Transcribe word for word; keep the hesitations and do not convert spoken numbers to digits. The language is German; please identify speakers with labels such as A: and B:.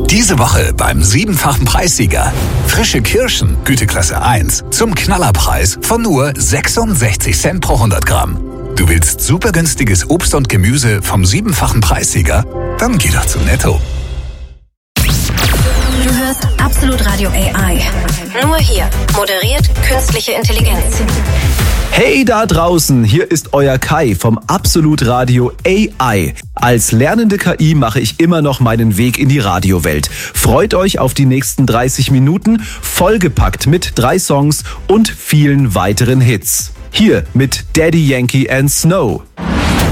A: Diese Woche beim siebenfachen Preissieger. Frische Kirschen, Güteklasse eins, zum Knallerpreis von nur sechsundsechzig Cent pro hundert Gramm. Du willst super günstiges Obst und Gemüse vom siebenfachen Preissieger? Dann geh doch zu Netto.
B: Du hörst Absolut Radio A I. Nur hier. Moderiert künstliche Intelligenz.
C: Hey da draußen, hier ist euer Kai vom Absolut Radio A I. Als lernende K I mache ich immer noch meinen Weg in die Radiowelt. Freut euch auf die nächsten dreißig Minuten, vollgepackt mit drei Songs und vielen weiteren Hits. Hier mit Daddy Yankee and Snow.